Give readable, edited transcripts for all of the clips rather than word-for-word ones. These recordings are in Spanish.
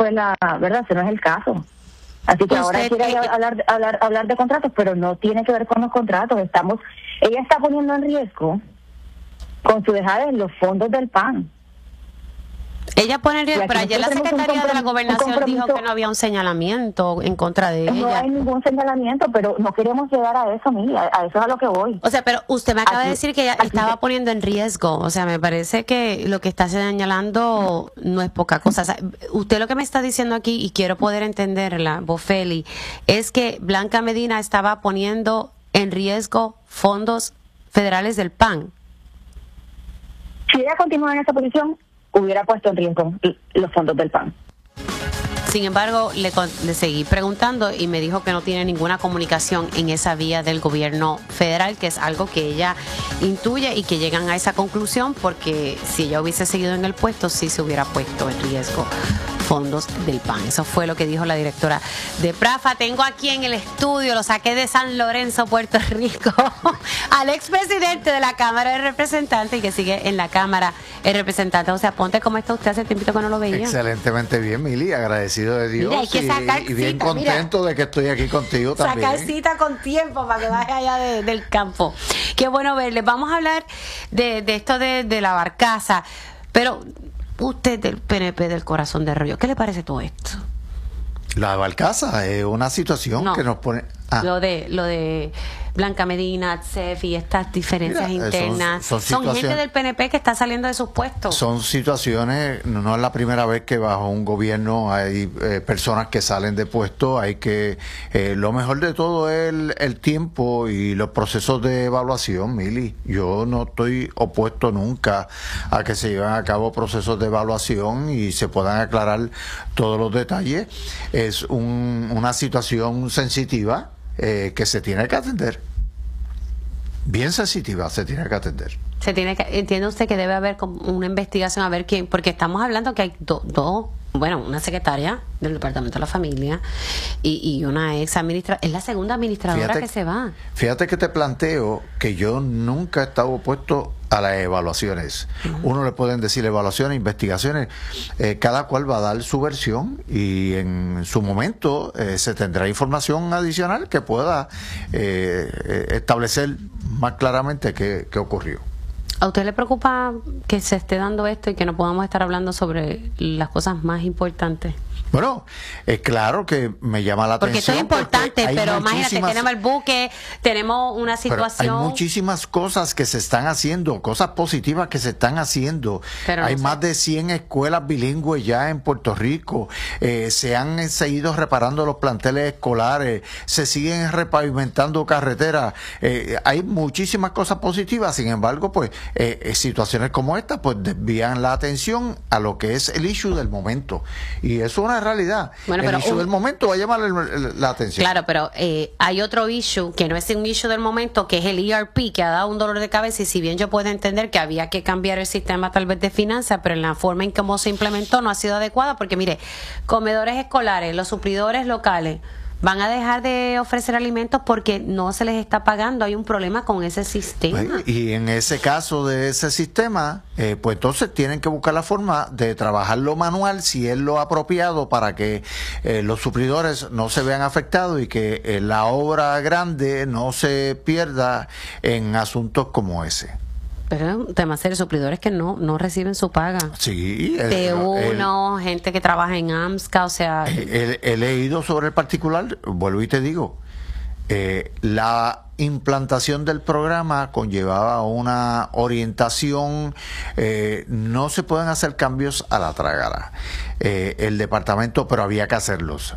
fue la verdad, ese no es el caso. Así que ahora quiere hablar de contratos, pero no tiene que ver con los contratos. Ella está poniendo en riesgo con su dejada en los fondos del PAN. Ella pone en riesgo, pero ayer la Secretaría de la Gobernación dijo que no había un señalamiento en contra de ella. No hay ningún señalamiento, pero no queremos llegar a eso, Mili, a eso es a lo que voy. O sea, pero usted me acaba de decir que ella estaba poniendo en riesgo. O sea, me parece que lo que está señalando no es poca cosa. O sea, usted lo que me está diciendo aquí, y quiero poder entenderla, Bofeli, es que Blanca Medina estaba poniendo en riesgo fondos federales del PAN. Si ella continúa en esa posición, hubiera puesto en riesgo los fondos del PAN. Sin embargo, le seguí preguntando y me dijo que no tiene ninguna comunicación en esa vía del gobierno federal, que es algo que ella intuye y que llegan a esa conclusión porque si ella hubiese seguido en el puesto, sí se hubiera puesto en riesgo fondos del PAN. Eso fue lo que dijo la directora de PRAFA. Tengo aquí en el estudio, lo saqué de San Lorenzo, Puerto Rico, al expresidente de la Cámara de Representantes y que sigue en la Cámara de Representantes. O sea, Ponte, ¿cómo está usted? Hace tiempito que no lo veía. Excelentemente bien, Mili, agradecido de Dios. Mira, hay que sacar y bien cita, contento de que estoy aquí contigo también. Sacar cita con tiempo para que vaya allá del campo. Qué bueno verle. Vamos a hablar de esto de la barcaza, pero usted del PNP del Corazón de Arroyo, ¿qué le parece todo esto? La barcaza es una situación que nos pone... Lo de Blanca Medina, CEF y estas diferencias internas. Son gente del PNP que está saliendo de sus puestos. Son situaciones, no es la primera vez que bajo un gobierno hay personas que salen de puestos. Hay que, lo mejor de todo es el tiempo y los procesos de evaluación, Mili. Yo no estoy opuesto nunca a que se lleven a cabo procesos de evaluación y se puedan aclarar todos los detalles. Es una situación sensitiva que se tiene que atender. Bien sensitiva, se tiene que atender. Entiende usted que debe haber una investigación a ver quién, porque estamos hablando que hay una secretaria del Departamento de la Familia y una ex administradora, es la segunda administradora que se va. Fíjate que te planteo que yo nunca he estado opuesto a las evaluaciones. Uno le pueden decir evaluaciones, investigaciones, cada cual va a dar su versión y en su momento se tendrá información adicional que pueda establecer más claramente qué ocurrió. ¿A usted le preocupa que se esté dando esto y que no podamos estar hablando sobre las cosas más importantes? Bueno, es claro que me llama la porque atención. Porque esto es importante, pero imagínate, tenemos el buque, tenemos una situación... Hay muchísimas cosas que se están haciendo, cosas positivas que se están haciendo. Pero hay más de 100 escuelas bilingües ya en Puerto Rico. Se han seguido reparando los planteles escolares, se siguen repavimentando carreteras. Hay muchísimas cosas positivas, sin embargo, pues situaciones como esta pues desvían la atención a lo que es el issue del momento. Y eso es una realidad. Bueno, el issue del momento va a llamar la atención. Claro, pero hay otro issue que no es un issue del momento, que es el ERP, que ha dado un dolor de cabeza, y si bien yo puedo entender que había que cambiar el sistema tal vez de finanzas, pero en la forma en cómo se implementó no ha sido adecuada, porque mire, comedores escolares, los suplidores locales van a dejar de ofrecer alimentos porque no se les está pagando. Hay un problema con ese sistema. Y en ese caso de ese sistema, pues entonces tienen que buscar la forma de trabajarlo manual, si es lo apropiado, para que los suplidores no se vean afectados y que la obra grande no se pierda en asuntos como ese. Pero es un tema serio, suplidores que no reciben su paga. Sí. Gente que trabaja en AMSCA, o sea... He leído sobre el particular, vuelvo y te digo, la implantación del programa conllevaba una orientación, no se pueden hacer cambios a la trágala. El departamento, pero había que hacerlos.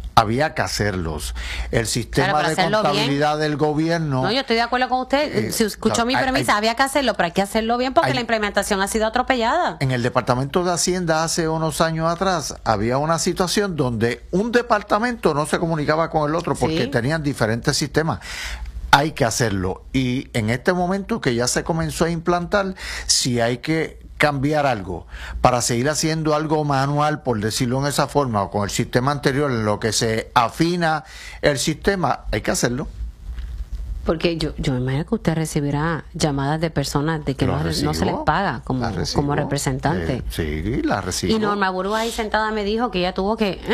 El sistema de contabilidad del gobierno... No, yo estoy de acuerdo con usted. Si escuchó mi premisa, había que hacerlo, pero hay que hacerlo bien porque la implementación ha sido atropellada. En el Departamento de Hacienda hace unos años atrás había una situación donde un departamento no se comunicaba con el otro porque tenían diferentes sistemas. Hay que hacerlo, y en este momento que ya se comenzó a implantar, si hay que cambiar algo para seguir haciendo algo manual, por decirlo en esa forma, o con el sistema anterior, en lo que se afina el sistema, hay que hacerlo. Porque yo me imagino que usted recibirá llamadas de personas de que no se les paga como representante. Sí, la recibo. Y Norma Burgos ahí sentada me dijo que ella tuvo que